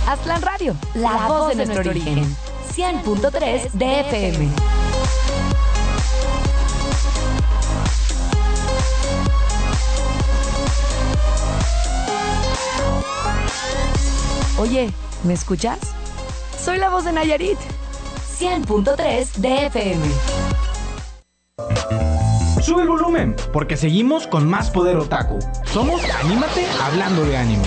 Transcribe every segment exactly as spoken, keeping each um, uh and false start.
Aztlán Radio, la, la voz de nuestro, nuestro origen. cien punto tres de F M. Oye, ¿me escuchas? Soy la voz de Nayarit. cien punto tres de F M. Sube el volumen, porque seguimos con más poder otaku. Somos Anímate hablando de anime.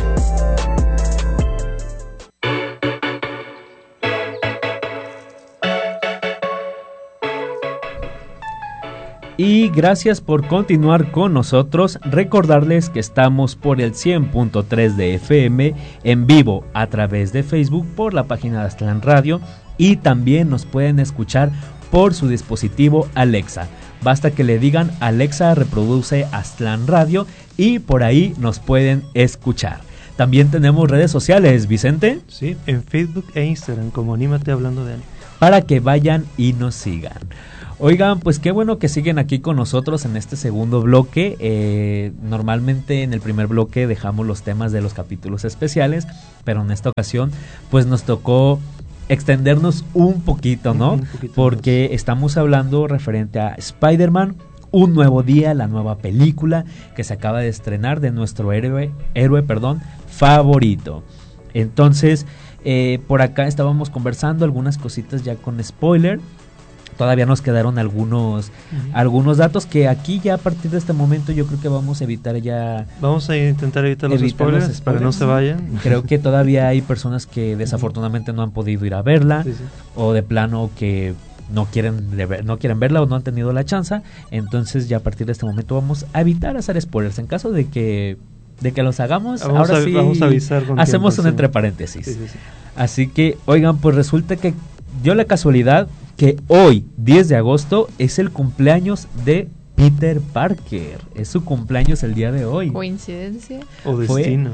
Y gracias por continuar con nosotros. Recordarles que estamos por el cien punto tres de F M en vivo a través de Facebook por la página de Aztlán Radio, y también nos pueden escuchar por su dispositivo Alexa. Basta que le digan Alexa reproduce Aztlán Radio y por ahí nos pueden escuchar. También tenemos redes sociales, Vicente. Sí, en Facebook e Instagram como Anímate hablando de anime. Para que vayan y nos sigan. Oigan, pues qué bueno que siguen aquí con nosotros en este segundo bloque. Eh, normalmente en el primer bloque dejamos los temas de los capítulos especiales, pero en esta ocasión pues nos tocó extendernos un poquito, ¿no? Un poquito Porque más. Estamos hablando referente a Spider-Man, Un Nuevo Día, la nueva película que se acaba de estrenar de nuestro héroe, héroe, perdón, favorito. Entonces, eh, por acá estábamos conversando algunas cositas ya con spoiler. Todavía nos quedaron algunos uh-huh. algunos datos que aquí ya a partir de este momento yo creo que vamos a evitar ya... Vamos a intentar evitar los, evitar spoilers, los spoilers para que no se vayan. Creo que todavía hay personas que desafortunadamente no han podido ir a verla, sí, sí. o de plano que no quieren no quieren verla o no han tenido la chance. Entonces ya a partir de este momento vamos a evitar hacer spoilers. En caso de que de que los hagamos, vamos ahora a, sí vamos a avisar con hacemos tiempo, un sí. entre paréntesis. Sí, sí, sí. Así que, oigan, pues resulta que dio la casualidad que hoy, diez de agosto, es el cumpleaños de Peter Parker. Es su cumpleaños el día de hoy. ¿Coincidencia? O destino.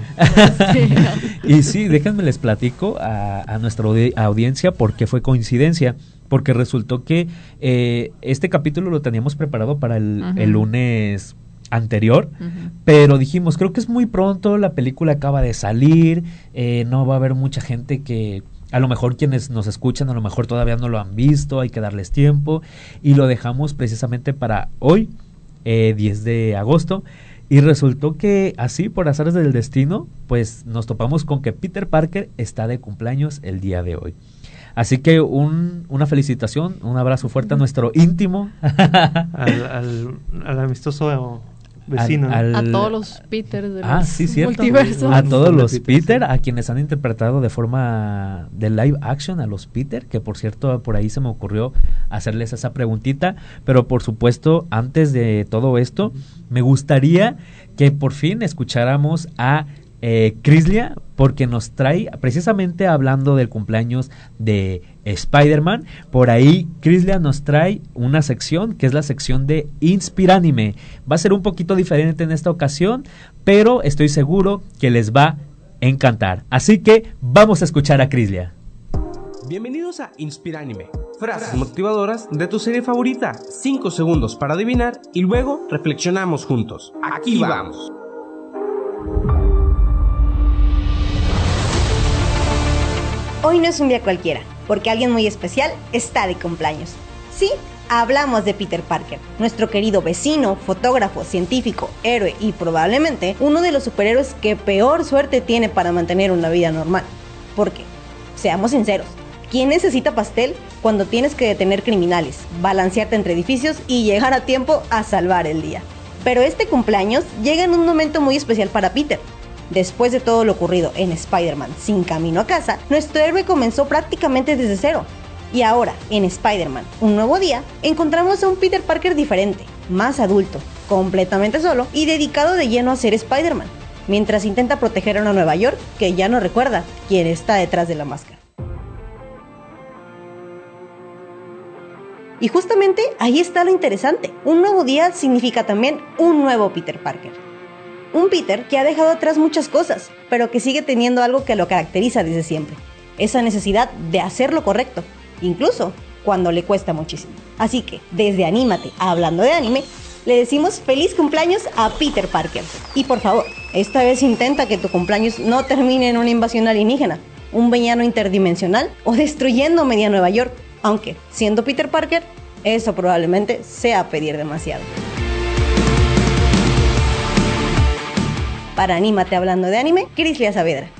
Y sí, déjenme les platico a, a nuestra audi- audiencia por qué fue coincidencia. Porque resultó que eh, este capítulo lo teníamos preparado para el, uh-huh. el lunes anterior, uh-huh. pero dijimos, creo que es muy pronto, la película acaba de salir, eh, no va a haber mucha gente que... A lo mejor quienes nos escuchan, a lo mejor todavía no lo han visto, hay que darles tiempo, y lo dejamos precisamente para hoy, eh, diez de agosto, y resultó que así, por azares del destino, pues nos topamos con que Peter Parker está de cumpleaños el día de hoy. Así que un, una felicitación, un abrazo fuerte a nuestro íntimo. al, al, al amistoso... vecino. Al, al, a todos los Peter del ah, sí, multiverso. A todos los Peter, Peter, a quienes han interpretado de forma de live action a los Peter, que por cierto por ahí se me ocurrió hacerles esa preguntita, pero por supuesto antes de todo esto me gustaría que por fin escucháramos a eh, Crislia, porque nos trae, precisamente hablando del cumpleaños de Spider-Man, por ahí Crislia nos trae una sección que es la sección de Inspiranime. Va a ser un poquito diferente en esta ocasión, pero estoy seguro que les va a encantar. Así que vamos a escuchar a Crislia. Bienvenidos a Inspiranime, frases motivadoras de tu serie favorita. Cinco segundos para adivinar y luego reflexionamos juntos. Aquí vamos. Hoy no es un día cualquiera, porque alguien muy especial está de cumpleaños. Sí, hablamos de Peter Parker, nuestro querido vecino, fotógrafo, científico, héroe y probablemente uno de los superhéroes que peor suerte tiene para mantener una vida normal. Porque, seamos sinceros, ¿quién necesita pastel cuando tienes que detener criminales, balancearte entre edificios y llegar a tiempo a salvar el día? Pero este cumpleaños llega en un momento muy especial para Peter. Después de todo lo ocurrido en Spider-Man Sin Camino a Casa, nuestro héroe comenzó prácticamente desde cero. Y ahora, en Spider-Man Un Nuevo Día, encontramos a un Peter Parker diferente, más adulto, completamente solo y dedicado de lleno a ser Spider-Man, mientras intenta proteger a una Nueva York que ya no recuerda quién está detrás de la máscara. Y justamente ahí está lo interesante. Un nuevo día significa también un nuevo Peter Parker. Un Peter que ha dejado atrás muchas cosas, pero que sigue teniendo algo que lo caracteriza desde siempre. Esa necesidad de hacer lo correcto, incluso cuando le cuesta muchísimo. Así que, desde Anímate, hablando de anime, le decimos feliz cumpleaños a Peter Parker. Y por favor, esta vez intenta que tu cumpleaños no termine en una invasión alienígena. un villano interdimensional o destruyendo media Nueva York, aunque siendo Peter Parker, eso probablemente sea pedir demasiado. Para Anímate Hablando de Anime, Crislia Saavedra.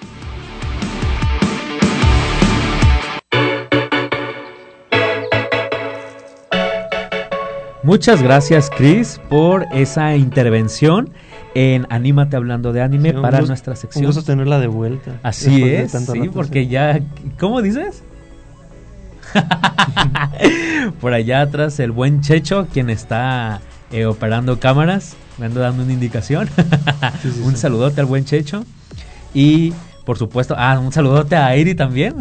Muchas gracias, Cris, por esa intervención en Anímate Hablando de Anime, sí, para gusto, nuestra sección. Un gusto tenerla de vuelta. Así es, de sí, porque ya... ¿Cómo dices? Por allá atrás el buen Checho, quien está eh, operando cámaras, me ando dando una indicación. Sí, sí, un sí. saludote al buen Checho. Y, por supuesto, ah, un saludote a Airi también.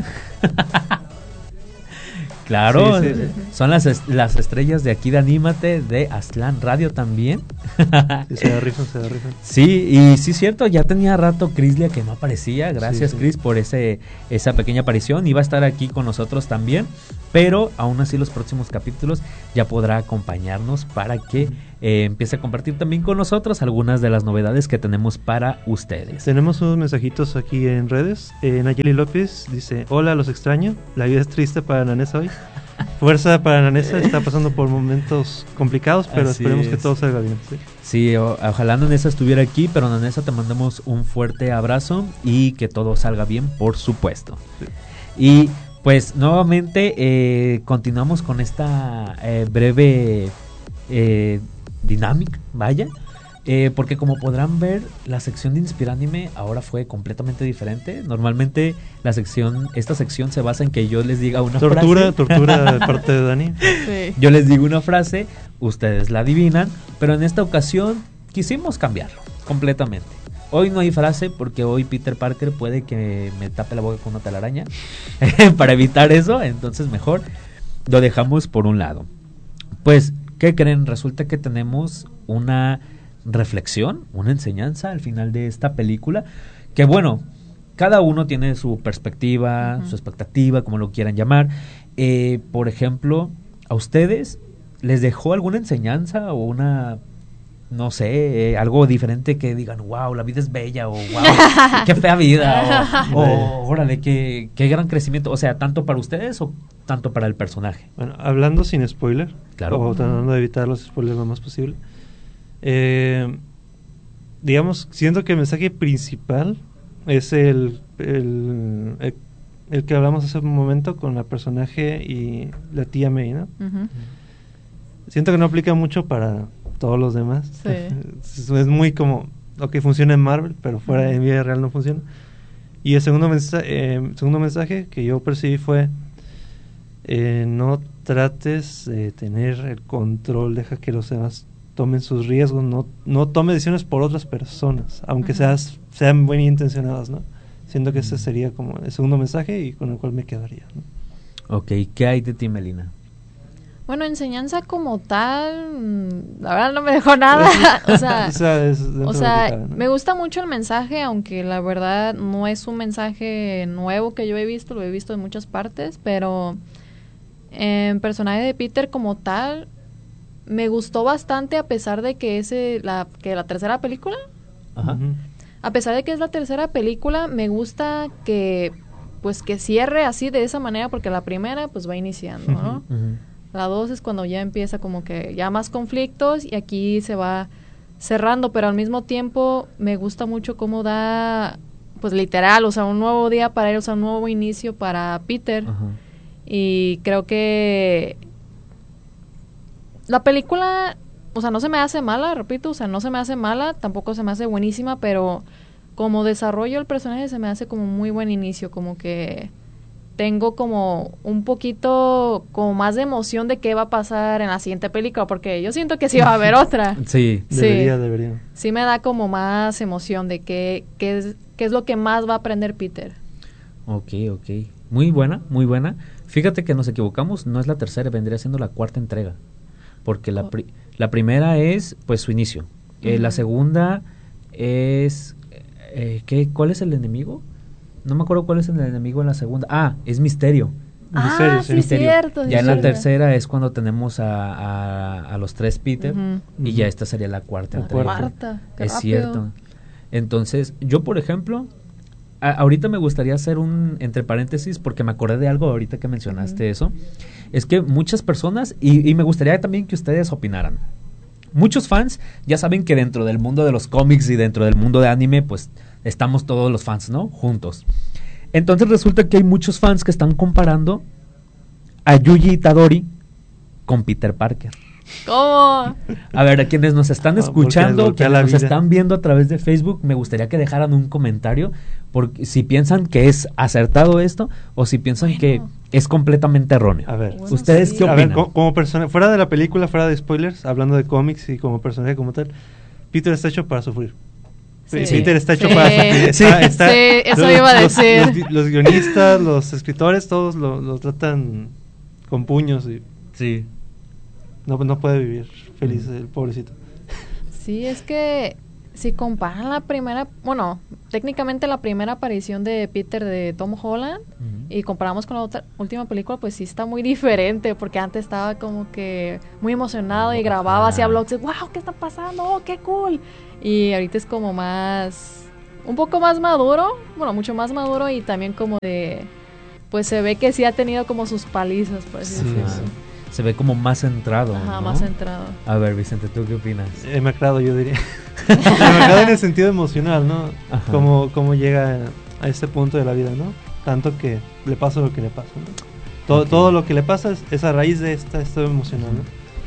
Claro, sí, sí, sí. Son las, est- las estrellas de aquí de Anímate, de Aztlán Radio también. Sí, se da rifan, se da rifan. Sí, y sí es cierto, ya tenía rato Crislia que no aparecía. Gracias, sí, sí. Cris, por ese esa pequeña aparición. Iba a estar aquí con nosotros también, pero aún así los próximos capítulos ya podrá acompañarnos para que eh, empiece a compartir también con nosotros algunas de las novedades que tenemos para ustedes. Tenemos unos mensajitos aquí en redes. Eh, Nayeli López dice: hola, los extraño. La vida es triste para Nanesa hoy. Fuerza para Nanesa, está pasando por momentos complicados, pero así esperemos es. que todo salga bien. Sí, sí o, ojalá Nanesa estuviera aquí, pero Nanesa, te mandamos un fuerte abrazo y que todo salga bien, por supuesto. Sí. Y pues nuevamente eh, continuamos con esta eh, breve eh, dinámica, vaya. Eh, porque como podrán ver, la sección de Inspiránime ahora fue completamente diferente. Normalmente la sección, esta sección se basa en que yo les diga una tortura, frase. Tortura de parte de Dani. Sí. Yo les digo una frase, ustedes la adivinan, pero en esta ocasión quisimos cambiarlo completamente. Hoy no hay frase porque hoy Peter Parker puede que me tape la boca con una telaraña. Para evitar eso, entonces mejor lo dejamos por un lado. Pues, ¿qué creen? Resulta que tenemos una reflexión, una enseñanza al final de esta película, que bueno, cada uno tiene su perspectiva, uh-huh. su expectativa, como lo quieran llamar. Eh, por ejemplo, ¿a ustedes les dejó alguna enseñanza o una, no sé, eh, algo diferente que digan, wow, la vida es bella, o wow, qué fea vida, o, o órale, qué, qué gran crecimiento, o sea, tanto para ustedes o tanto para el personaje? Bueno, hablando sin spoiler, claro, o tratando de evitar los spoilers lo más posible. Eh, digamos, siento que el mensaje principal es el, el, el, el que hablamos hace un momento con la personaje y la tía May, ¿no? Uh-huh. Siento que no aplica mucho para todos los demás. Sí. Es, es muy como, ok, funciona en Marvel, pero fuera de uh-huh. vida real no funciona. Y el segundo, mensa- eh, segundo mensaje que yo percibí fue, eh, no trates de tener el control, deja que los demás tomen sus riesgos, no, no tome decisiones por otras personas, aunque uh-huh. seas, sean bien intencionadas, ¿no? Siento que ese sería como el segundo mensaje y con el cual me quedaría, ¿no? Ok, ¿qué hay de ti, Melina? Bueno, enseñanza como tal, la verdad no me dejó nada. o sea, o sea, es o sea cabe, ¿no? Me gusta mucho el mensaje, aunque la verdad no es un mensaje nuevo que yo he visto, lo he visto en muchas partes, pero en personaje de Peter como tal, me gustó bastante a pesar de que es la, que la tercera película. Ajá. A pesar de que es la tercera película, me gusta que pues que cierre así de esa manera, porque la primera pues va iniciando, ¿no? Uh-huh. La dos es cuando ya empieza como que ya más conflictos y aquí se va cerrando, pero al mismo tiempo me gusta mucho cómo da pues literal, o sea, un nuevo día para él, o sea, un nuevo inicio para Peter. Uh-huh. Y creo que la película, o sea, no se me hace mala, repito, o sea, no se me hace mala, tampoco se me hace buenísima, pero como desarrollo el personaje se me hace como muy buen inicio, como que tengo como un poquito como más de emoción de qué va a pasar en la siguiente película, porque yo siento que sí va a haber otra. Sí, sí, debería, debería. Sí me da como más emoción de qué, qué, es, qué es lo que más va a aprender Peter. Ok, ok. Muy buena, muy buena. Fíjate que nos equivocamos, no es la tercera, vendría siendo la cuarta entrega. Porque la, pri- la primera es pues su inicio. Eh, uh-huh. La segunda es eh, ¿qué? ¿Cuál es el enemigo? No me acuerdo cuál es el enemigo en la segunda. Ah, es Misterio. Ah, Misterio, sí, Misterio. cierto. Ya en cierto. la tercera es cuando tenemos a, a, a los tres Peter, uh-huh. y ya esta sería la cuarta la entrega. cuarta. Qué es rápido. cierto. Entonces, yo por ejemplo, a, ahorita me gustaría hacer un entre paréntesis porque me acordé de algo ahorita que mencionaste uh-huh. eso. Es que muchas personas, y, y me gustaría también que ustedes opinaran. Muchos fans ya saben que dentro del mundo de los cómics y dentro del mundo de anime, pues estamos todos los fans, ¿no? Juntos. Entonces resulta que hay muchos fans que están comparando a Yuji Itadori con Peter Parker. ¿Cómo? A ver, a quienes nos están escuchando, oh, quienes nos están viendo a través de Facebook, me gustaría que dejaran un comentario porque si piensan que es acertado esto o si piensan bueno. que es completamente erróneo. A ver, bueno, ¿ustedes sí. qué opinan? A ver, como, como persona, fuera de la película, fuera de spoilers, hablando de cómics y como personaje como tal, Peter está hecho para sufrir. Sí. Peter está hecho sí. para... Sí, está, está, sí eso los, iba a los, decir. Los, los guionistas, los escritores, todos lo, lo tratan con puños y... Sí. No, no puede vivir feliz el pobrecito. Sí, es que si comparan la primera, bueno, técnicamente la primera aparición de Peter de Tom Holland uh-huh. y comparamos con la otra, última película, pues sí está muy diferente, porque antes estaba como que muy emocionado y grababa, hacía vlogs de, wow, ¿qué está pasando? Oh, qué cool. Y ahorita es como más, un poco más maduro, bueno, mucho más maduro y también como de, pues se ve que sí ha tenido como sus palizas, por así sí, decirlo. sí. Se ve como más centrado. Ajá, ¿no? más centrado. A ver, Vicente, ¿tú qué opinas? Eh, me agrado, yo diría. Me agrado en el sentido emocional, ¿no? Ajá. Cómo, cómo llega a este punto de la vida, ¿no? Tanto que le pasa lo que le pasa, ¿no? Todo, okay. todo lo que le pasa es, es a raíz de esta, esto emocional, ¿no?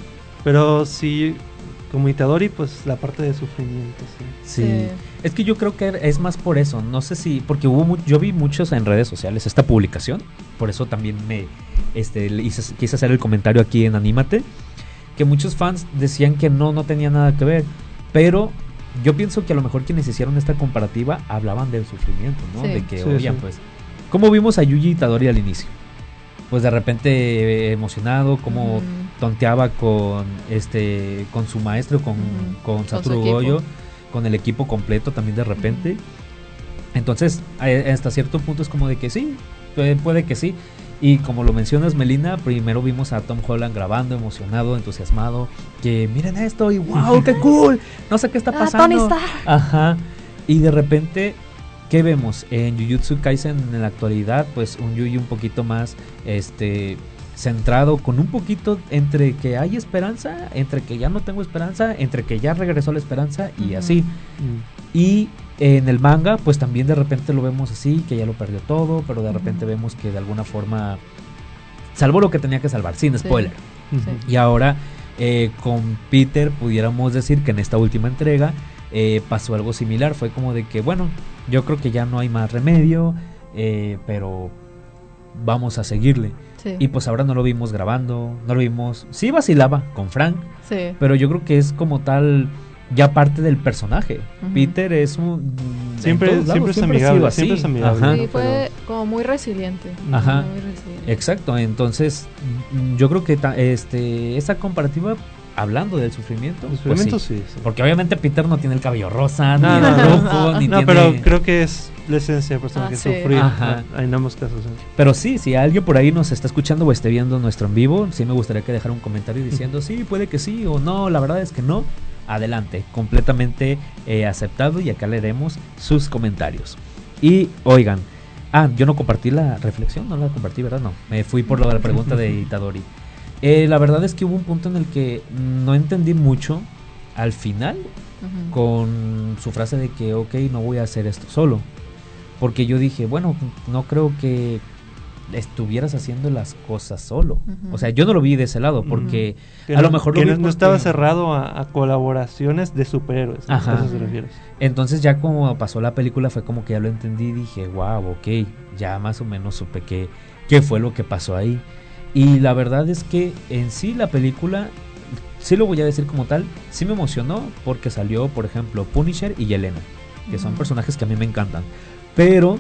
Pero sí, como Itadori, pues la parte de sufrimiento, sí. Sí. sí. Es que yo creo que es más por eso, no sé si, porque hubo mu- yo vi muchos en redes sociales esta publicación, por eso también me este hice, quise hacer el comentario aquí en Anímate, que muchos fans decían que no, no tenía nada que ver, pero yo pienso que a lo mejor quienes hicieron esta comparativa hablaban del sufrimiento, ¿no? Sí. De que, sí, oigan, sí. pues, ¿cómo vimos a Yuji Itadori al inicio? Pues de repente eh, emocionado, como mm. tonteaba con este con su maestro, con, mm. con Satoru Gojo, con el equipo completo también de repente. Mm. Entonces, a, hasta cierto punto es como de que sí, puede, puede que sí. Y como lo mencionas, Melina, primero vimos a Tom Holland grabando, emocionado, entusiasmado, que miren esto y wow, qué cool, no sé qué está pasando. Ah, Tony Stark. Ajá. Y de repente, ¿qué vemos? En Jujutsu Kaisen en la actualidad, pues un Yuji un poquito más este centrado, con un poquito entre que hay esperanza, entre que ya no tengo esperanza, entre que ya regresó la esperanza y uh-huh. así. Uh-huh. Y en el manga, pues también de repente lo vemos así, que ya lo perdió todo, pero de repente uh-huh. vemos que de alguna forma salvó lo que tenía que salvar, sin spoiler. Sí. Uh-huh. Y ahora eh, con Peter pudiéramos decir que en esta última entrega eh, pasó algo similar, fue como de que bueno, yo creo que ya no hay más remedio, eh, pero vamos a seguirle. Sí. Y pues ahora no lo vimos grabando, no lo vimos, sí vacilaba con Frank, sí. pero yo creo que es como tal ya parte del personaje. Uh-huh. Peter es un siempre siempre, siempre es amigable, siempre es amigable. Ajá. Sí, fue como muy resiliente. Ajá. Muy resiliente. Exacto, entonces yo creo que ta, este esa comparativa hablando del sufrimiento, el sufrimiento pues sí. Sí, sí. Porque obviamente Peter no tiene el cabello rosa, no, ni no, el no, rojo, no, ni no, tiene... pero creo que es la esencia del personaje, ah, sí. sufrir Ajá. en ambos casos. ¿eh? Pero sí, si alguien por ahí nos está escuchando o esté viendo nuestro en vivo, sí me gustaría que dejara un comentario diciendo sí, puede que sí o no, la verdad es que no. Adelante, completamente eh, aceptado y acá leeremos sus comentarios. Y oigan, ah, yo no compartí la reflexión, no la compartí, ¿verdad? No, me fui por lo de la pregunta de Itadori. Eh, la verdad es que hubo un punto en el que no entendí mucho al final uh-huh. con su frase de que ok, no voy a hacer esto solo. Porque yo dije, bueno, no creo que estuvieras haciendo las cosas solo. Uh-huh. O sea, yo no lo vi de ese lado porque uh-huh. a no, lo mejor que lo vi no, porque... no estaba cerrado a, a colaboraciones de superhéroes. Ajá. ¿A eso te refieres? Entonces ya como pasó la película fue como que ya lo entendí y dije, wow, ok, ya más o menos supe qué, qué fue lo que pasó ahí. Y la verdad es que en sí la película, sí lo voy a decir como tal, sí me emocionó porque salió, por ejemplo, Punisher y Yelena, que uh-huh. son personajes que a mí me encantan. Pero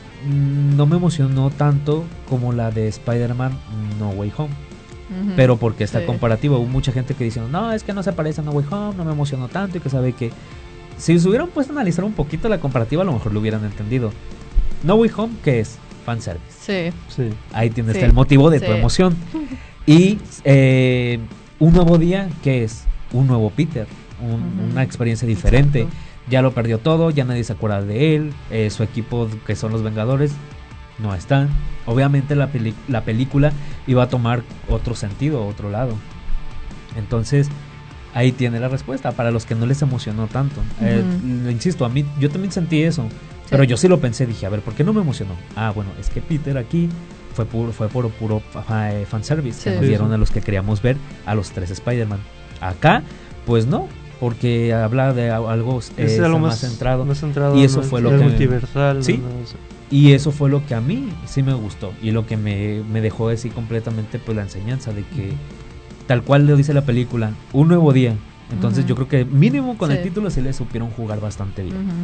no me emocionó tanto como la de Spider-Man No Way Home. Uh-huh. Pero porque está sí. comparativa. Hubo mucha gente que dice, no, es que no se parece a No Way Home, no me emocionó tanto, y que sabe que si se hubieran puesto a analizar un poquito la comparativa, a lo mejor lo hubieran entendido. No Way Home, ¿qué es? Fanservice. Sí. sí. Ahí tienes sí. el motivo de sí. tu emoción. Y eh, un nuevo día, ¿qué es? Un nuevo Peter, un, uh-huh. una experiencia diferente. Exacto. ya lo perdió todo, ya nadie se acuerda de él, eh, su equipo que son los Vengadores no están. Obviamente la, peli- la película iba a tomar otro sentido, otro lado. Entonces, ahí tiene la respuesta para los que no les emocionó tanto. Uh-huh. Eh, le insisto, a mí yo también sentí eso, sí. Pero yo sí lo pensé, dije, a ver, ¿por qué no me emocionó? Ah, bueno, es que Peter aquí fue puro, fue por puro uh, fanservice, sí, que nos sí, dieron sí. a los que queríamos ver a los tres Spider-Man. Acá, pues no, porque habla de algo eh, es algo más, más centrado, más centrado y eso no, fue lo que multiversal, sí, no, no, no. Y eso fue lo que a mí sí me gustó y lo que me, me dejó así completamente pues la enseñanza de que tal cual le dice la película, un nuevo día. Entonces uh-huh. yo creo que mínimo con sí. el título sí le supieron jugar bastante bien. Uh-huh.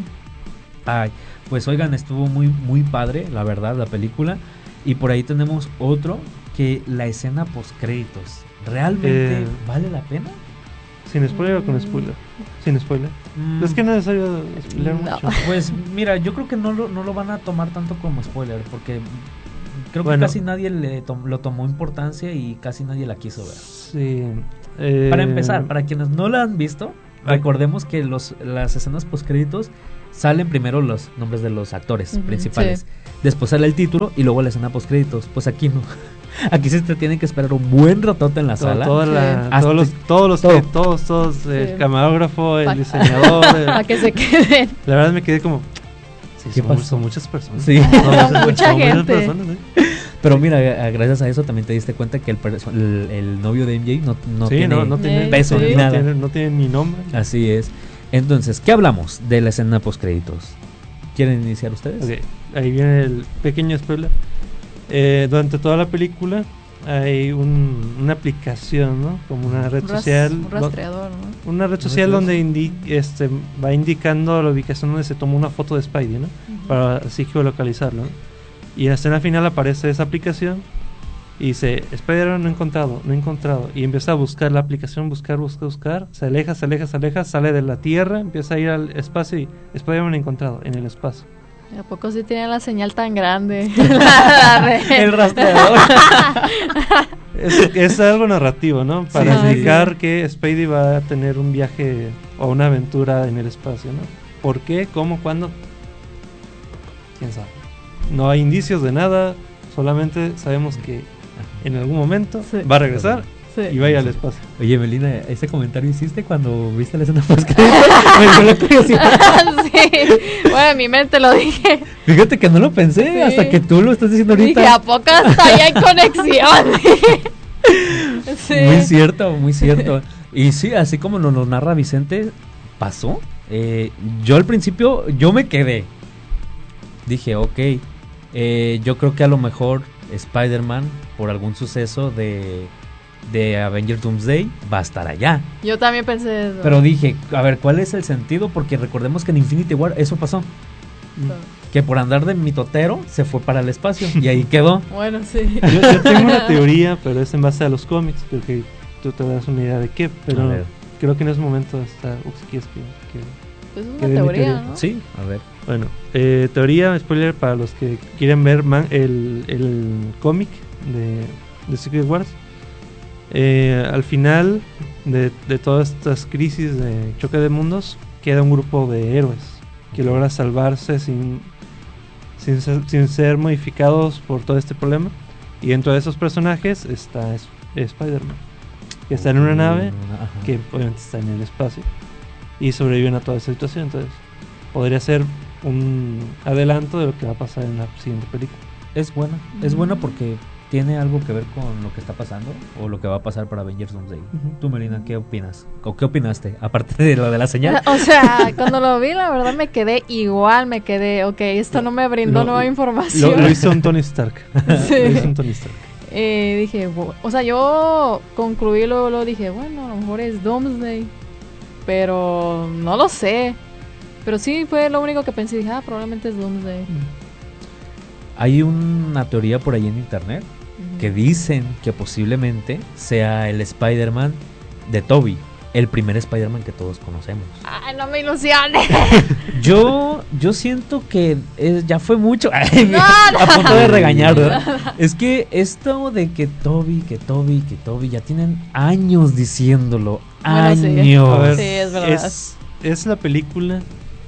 Ay, pues oigan, estuvo muy muy padre, la verdad, la película. Y por ahí tenemos otro que la escena post créditos. ¿Realmente eh, vale la pena? ¿Sin spoiler o con spoiler? Sin spoiler. Mm. Es que no es necesario spoiler no. mucho. Pues mira, yo creo que no lo, no lo van a tomar tanto como spoiler, porque creo bueno, que casi nadie le tom- lo tomó importancia y casi nadie la quiso ver. Sí. Eh, para empezar, para quienes no la han visto, recordemos que los las escenas postcréditos salen primero los nombres de los actores uh-huh, principales, sí. después sale el título y luego la escena postcréditos. Pues aquí no. Aquí se te tiene que esperar un buen ratote en la Toda, sala. Toda la, todos los, todos los, todo. que, todos, todos, sí. el camarógrafo, el pa- diseñador. Para que se queden. La verdad me quedé como, sí, ¿qué son, pasó? son muchas personas. Sí. Son muchas, mucha son gente. Muchas personas, ¿eh? Pero mira, gracias a eso también te diste cuenta que el, el, el novio de M J no, no, sí, tiene, no, no tiene peso sí. ni no nada. Tiene, no tiene ni nombre. Así es. Entonces, ¿qué hablamos de la escena postcréditos? ¿Quieren iniciar ustedes? Okay. Ahí viene el pequeño spoiler. Eh, durante toda la película hay un, una aplicación, ¿no? Como una red un ras- social. Un rastreador, ¿no? Una red social donde indi- este, va indicando la ubicación donde se tomó una foto de Spidey, ¿no? Uh-huh. Para así geolocalizarlo, ¿no? Y en la escena final aparece esa aplicación y dice, Spider-Man no he encontrado, no he encontrado. Y empieza a buscar la aplicación, buscar, buscar, buscar. Se aleja, se aleja, se aleja, sale de la Tierra, empieza a ir al espacio y Spider-Man no he encontrado en el espacio. ¿A poco sí tiene la señal tan grande? El rastreador. es, es algo narrativo, ¿no? Para sí, indicar sí. que Spidey va a tener un viaje o una aventura en el espacio, ¿no? ¿Por qué? ¿Cómo? ¿Cuándo? ¿Quién sabe? No hay indicios de nada, solamente sabemos que en algún momento sí. va a regresar sí. y va a ir al espacio. Oye, Melina, ¿ese comentario hiciste cuando viste la escena post-créditos? Me dio la curiosidad. Sí, bueno, en mi mente lo dije. Fíjate que no lo pensé sí. hasta que tú lo estás diciendo ahorita. Dije, ¿a poco hasta ahí hay conexión? Sí. Muy cierto, muy cierto. Y sí, así como nos lo narra Vicente, pasó. Eh, yo al principio, yo me quedé. Dije, ok, eh, yo creo que a lo mejor Spider-Man, por algún suceso de, de Avengers Doomsday, va a estar allá. Yo también pensé eso. Pero dije, a ver, ¿cuál es el sentido? Porque recordemos que en Infinity War eso pasó. No. Que por andar de mitotero se fue para el espacio y ahí quedó. Bueno, sí. Yo, yo tengo una teoría, pero es en base a los cómics, porque tú te das una idea de qué, pero creo que en ese momento está... Ups, ¿quieres que, que, pues es una teoría, teoría, ¿no? Sí, a ver. Bueno, eh, teoría, spoiler para los que quieren ver man, el, el cómic de, de Secret Wars. Eh, al final de, de todas estas crisis de choque de mundos, queda un grupo de héroes que logra salvarse sin, sin, ser, sin ser modificados por todo este problema. Y dentro de esos personajes está es, Spider-Man, que está en una nave, que obviamente está en el espacio, y sobreviven a toda esa situación. Entonces, podría ser un adelanto de lo que va a pasar en la siguiente película. Es buena, es buena porque tiene algo que ver con lo que está pasando o lo que va a pasar para Avengers Doomsday. Uh-huh. Tú, Melina, ¿qué opinas? ¿O qué opinaste? Aparte de lo de la señal. O sea, cuando lo vi, la verdad me quedé igual, me quedé, ok, esto no me brindó lo, nueva información. Lo, lo hizo un Tony Stark. Sí. Lo hizo un Tony Stark. Eh, dije, o sea, yo concluí, luego lo dije, bueno, a lo mejor es Doomsday, pero no lo sé. Pero sí fue lo único que pensé, dije, ah, probablemente es Doomsday. Hay una teoría por ahí en internet uh-huh. que dicen que posiblemente sea el Spider-Man de Tobey, el primer Spider-Man que todos conocemos. Ay, no me ilusiones. Yo yo siento que es, ya fue mucho. No, a punto de regañar, ¿verdad? Es que esto de que Tobey, que Tobey, que Tobey, ya tienen años diciéndolo. Bueno, años. Sí. A ver, sí, es verdad. Es, es la película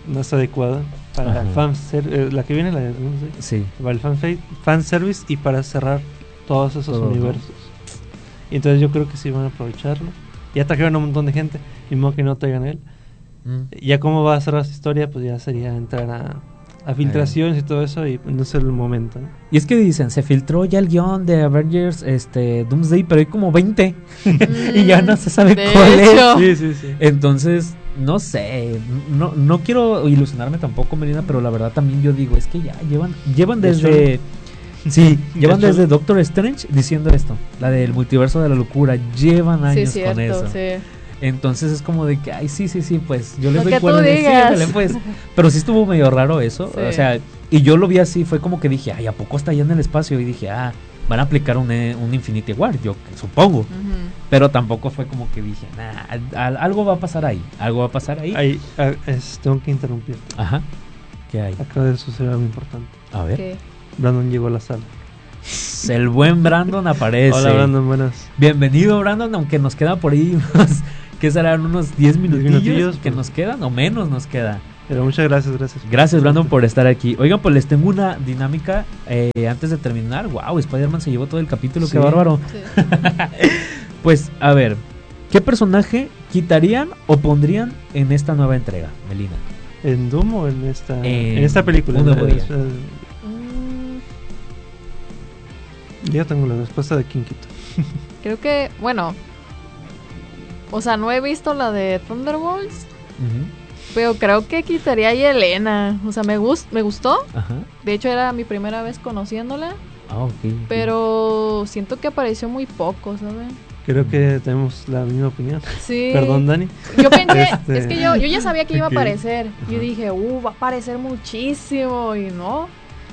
no está adecuada para Ajá. el fan ser- eh, la que viene, la de Doomsday, Sí. para el fan, fe- fan service y para cerrar todos esos Todo, ¿no? universos. Y entonces yo creo que sí van a aprovecharlo. Ya trajeron a un montón de gente, y modo que no traigan a él. Mm. Ya cómo va a cerrar su historia, pues ya sería entrar a, a filtraciones y todo eso, y no es el momento, ¿no? Y es que dicen, se filtró ya el guión de Avengers este, Doomsday, pero hay como veinte. Y ya no se sabe De cuál hecho. es. Sí, sí, sí. Entonces, no sé, no, no quiero ilusionarme tampoco, Melina, pero la verdad también yo digo, es que ya llevan, llevan De desde... hecho- Sí, llevan De hecho- desde Doctor Strange diciendo esto, la del multiverso de la locura, llevan Sí, años cierto, con eso. sí. Entonces es como de que, ay, sí, sí, sí, pues yo les Lo doy que tú cuerda de sí, digas. ándale, pues. Pero sí estuvo medio raro eso, Sí. o sea, y yo lo vi así, fue como que dije, ay, ¿a poco está allá en el espacio? Y dije, ah, van a aplicar un, eh, un Infinity War, yo supongo. Ujú. Pero tampoco fue como que dije, nah, al- algo va a pasar ahí, algo va a pasar ahí. Ahí, ah, es- tengo que interrumpir. Ajá, ¿qué hay? Acaba de suceder algo importante. A ver. ¿Qué? Brandon llegó a la sala. El buen Brandon aparece. Hola, Brandon, buenas. Bienvenido, Brandon, aunque nos queda por ahí unos, ¿qué serán? Unos diez minutillos, minutillos, que pues. nos quedan, o menos nos queda. Pero muchas gracias, gracias. Gracias, Brandon, por estar aquí. Oigan, pues les tengo una dinámica eh, antes de terminar. Wow, Spider-Man se llevó todo el capítulo, Sí. qué bárbaro. Sí. Pues, a ver, ¿qué personaje quitarían o pondrían en esta nueva entrega, Melina? ¿En Doom o en esta, En en esta película? Un Nuevo Eh, Día. eh, Mm, Ya tengo la respuesta de quién quito. creo que, bueno, o sea, no he visto la de Thunderbolts, pero creo que quitaría a Yelena. O sea, me, gust me gustó. Ajá. De hecho, era mi primera vez conociéndola, Ah, ok. ok. pero siento que apareció muy poco, ¿sabes? Creo que tenemos la misma opinión. Sí. Perdón, Dani. Yo pensé, Este- es que yo, yo ya sabía que iba a Ok. aparecer. Yo Ajá. dije, uh, va a aparecer muchísimo, y no.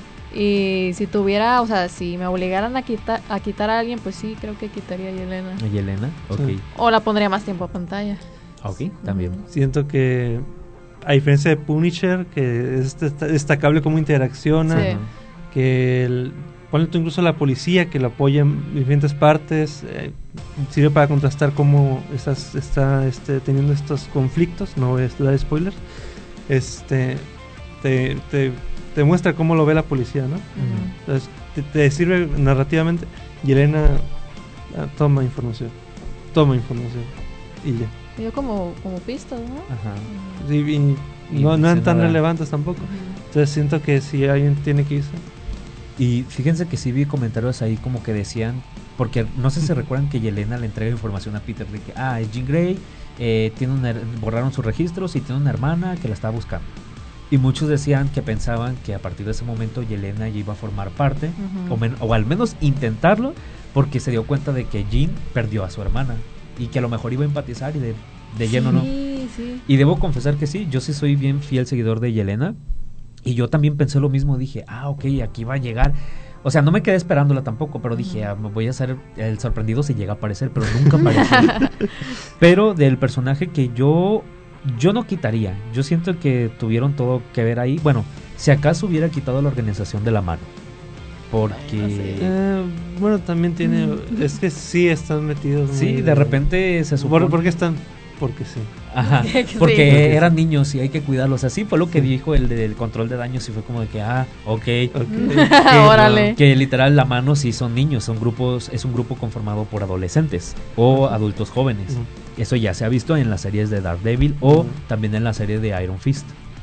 Y si tuviera, o sea, si me obligaran a quitar a quitar a alguien, pues sí, creo que quitaría a Yelena. ¿A Yelena? Ok. Sí. O la pondría más tiempo a pantalla. Ok, también. Ujú. Siento que, a diferencia de Punisher, que es desta- destacable cómo interacciona, Sí. Ajá. que el, ponle tú incluso la policía que lo apoya en diferentes partes, eh, sirve para contrastar cómo estás, está este, teniendo estos conflictos. No voy a dar spoilers. Este, te, te, te muestra cómo lo ve la policía, ¿no? Ujú. Entonces, te, te sirve narrativamente. Y Elena ah, toma información, toma información y ya. Me dio como, como pistas, ¿no? Ajá. Ujú. Sí, y Y no, no no eran sé tan nada. relevantes tampoco. Ujú. Entonces siento que si alguien tiene que irse, Y fíjense que sí vi comentarios ahí como que decían, porque no sé si recuerdan que Yelena le entrega información a Peter de que, ah, es Jean Grey, eh, tiene una, her- borraron sus registros y tiene una hermana que la está buscando. Y muchos decían que pensaban que a partir de ese momento Yelena ya iba a formar parte, Ujú. o, men- o al menos intentarlo, porque se dio cuenta de que Jean perdió a su hermana y que a lo mejor iba a empatizar y de, de lleno no. Sí, sí. Y debo confesar que sí, yo sí soy bien fiel seguidor de Yelena. Y yo también pensé lo mismo, dije, ah, ok, aquí va a llegar. O sea, no me quedé esperándola tampoco, pero dije, ah, me voy a hacer el sorprendido si llega a aparecer, pero nunca apareció. Pero del personaje que yo, yo no quitaría, yo siento que tuvieron todo que ver ahí. Bueno, si acaso hubiera quitado la organización de la mano. Porque... Bueno, sí. eh, bueno, también tiene, Mm. es que sí están metidos. Sí, muy- de repente se supone... ¿Por, ¿por qué están? Porque sí. Ajá, Sí. porque eran niños y hay que cuidarlos. Así fue lo que dijo el del control de daños y fue como de que, ah, ok. Ok. Que, Órale. que literal la mano sí son niños, son grupos, es un grupo conformado por adolescentes o adultos jóvenes. Ujú. Eso ya se ha visto en las series de Daredevil o Ujú. también en la serie de Iron Fist.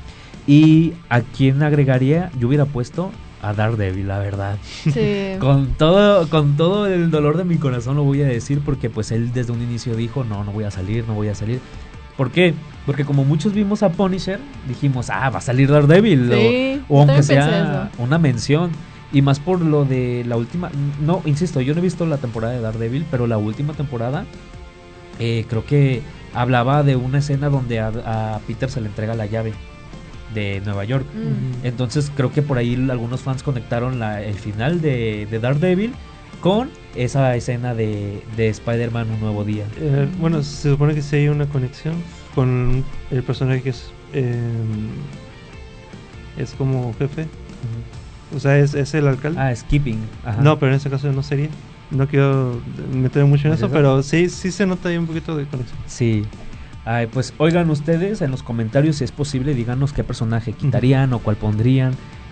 Y a quién agregaría, yo hubiera puesto a Daredevil, la verdad. Sí. Con todo, con todo el dolor de mi corazón lo voy a decir porque pues él desde un inicio dijo, no, no voy a salir, no voy a salir. ¿Por qué? Porque como muchos vimos a Punisher, dijimos, ah, va a salir Daredevil. Sí, o o yo aunque también pensé sea una mención. Y más por lo de la última... No, insisto, yo no he visto la temporada de Daredevil, pero la última temporada eh, creo que hablaba de una escena donde a, a Peter se le entrega la llave de Nueva York. Mm. Entonces creo que por ahí algunos fans conectaron la, el final de, de Daredevil con esa escena de, de Spider-Man Un Nuevo Día. Eh, bueno, se supone que sí hay una conexión con el personaje que es eh, es como jefe. O sea, es, es el alcalde. Ah, Skipping. Ajá. No, pero en este caso no sería. No quiero meter mucho en ¿Es eso, eso? pero sí, sí se nota ahí un poquito de conexión. Sí. Ay, pues oigan ustedes en los comentarios, si es posible, díganos qué personaje quitarían uh-huh. o cuál pondrían.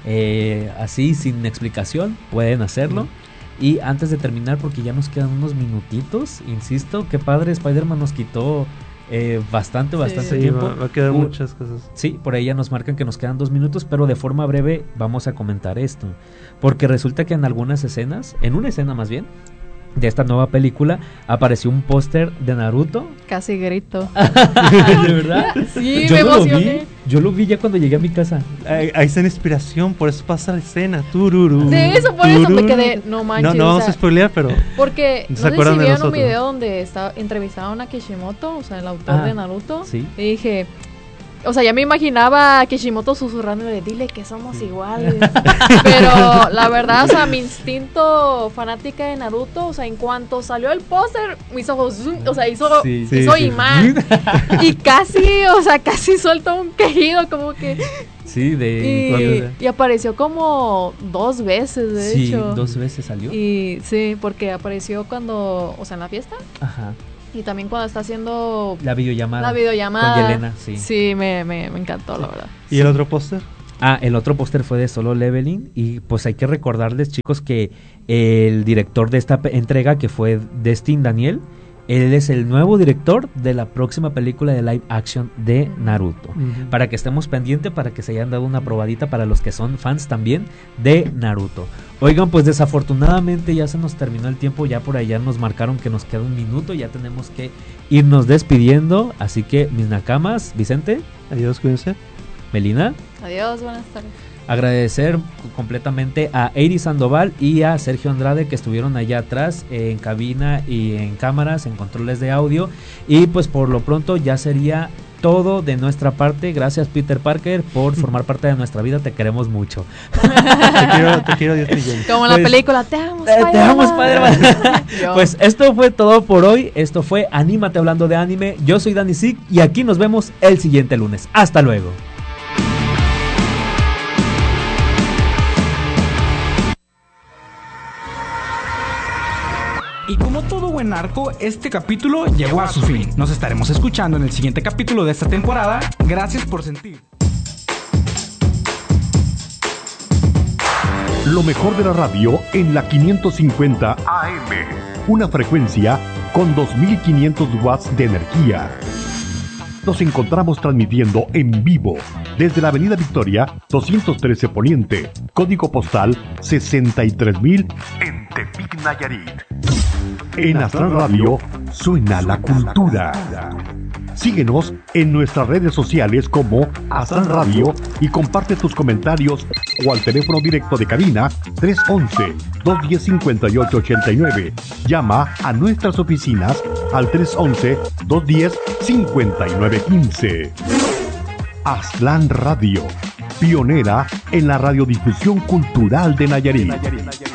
Eh, así, sin explicación, pueden hacerlo. Uh-huh. Y antes de terminar, porque ya nos quedan unos minutitos, insisto, qué padre, Spider-Man nos quitó eh, bastante, bastante sí, tiempo. Va, va a quedar uh, muchas cosas. Sí, por ahí ya nos marcan que nos quedan dos minutos, pero de forma breve vamos a comentar esto. Porque resulta que en algunas escenas, en una escena más bien, de esta nueva película, apareció un póster de Naruto. Casi grito. ¿De verdad? Sí, yo me no emocioné. Lo vi, yo lo vi ya cuando llegué a mi casa. Ahí, ahí está en inspiración, por eso pasa la escena. Tururú, sí, eso por tururú. eso me quedé, no manches. No, no vamos o sea, a spoilear, pero... Porque, no ¿se sé si acuerdan de vieron un nosotros? video donde estaba, entrevistaron a Kishimoto, o sea, el autor Ah, de Naruto. sí. Y dije... O sea, ya me imaginaba a Kishimoto susurrándole, dile que somos sí. iguales. Pero la verdad, o sea, mi instinto fanática de Naruto, o sea, en cuanto salió el póster, mis ojos, o sea, hizo, sí, hizo sí, imán. Sí. Y casi, o sea, casi suelto un quejido, como que... Sí, de... Y, y apareció como dos veces, de sí, hecho. Sí, dos veces salió. Y sí, porque apareció cuando, o sea, en la fiesta. Ajá. Y también cuando está haciendo la videollamada. La videollamada. Con Yelena, sí. Sí, me, me, me encantó, la verdad. ¿Y el otro póster? Ah, el otro póster fue de Solo Leveling. Y pues hay que recordarles, chicos, que el director de esta entrega, que fue Destin Daniel, él es el nuevo director de la próxima película de live action de Naruto. Uh-huh. Para que estemos pendientes, para que se hayan dado una probadita para los que son fans también de Naruto. Oigan, pues desafortunadamente ya se nos terminó el tiempo, ya por allá nos marcaron que nos queda un minuto, ya tenemos que irnos despidiendo, así que mis nakamas, Vicente. Adiós, cuídense. Melina. Adiós, buenas tardes. Agradecer completamente a Eiri Sandoval y a Sergio Andrade, que estuvieron allá atrás eh, en cabina y en cámaras, en controles de audio. Y pues por lo pronto ya sería todo de nuestra parte. Gracias, Peter Parker, por formar parte de nuestra vida. Te queremos mucho. Te quiero, te quiero diez millones. Como en pues, la película, te amo, Spider-Man. Te amo, Spider-Man. Pues esto fue todo por hoy. Esto fue Anímate hablando de anime. Yo soy Dani Sig y aquí nos vemos el siguiente lunes. Hasta luego. Y como todo buen narco, este capítulo llegó a su fin. Nos estaremos escuchando en el siguiente capítulo de esta temporada. Gracias por sentir. Lo mejor de la radio en la quinientos cincuenta A M. Una frecuencia con dos mil quinientos watts de energía. Nos encontramos transmitiendo en vivo desde la Avenida Victoria doscientos trece Poniente, código postal sesenta y tres mil en Tepic, Nayarit. En Astral Radio suena la cultura. Síguenos en nuestras redes sociales como Astral Radio y comparte tus comentarios o al teléfono directo de cabina tres once, dos diez, cincuenta y ocho ochenta y nueve. Llama a nuestras oficinas al tres once, dos diez, cincuenta y nueve quince. Aztlán Radio, pionera en la radiodifusión cultural de Nayarit.